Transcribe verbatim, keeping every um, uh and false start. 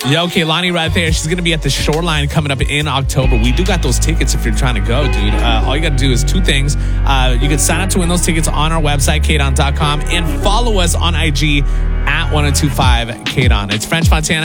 Yo, Kehlani right there. She's going to be at the Shoreline coming up in October. We do got those tickets if you're trying to go, dude. Uh, all you got to do is two things. Uh, you can sign up to win those tickets on our website, K D O N dot com, and follow us on I G at ten twenty-five K D O N. It's French Montana.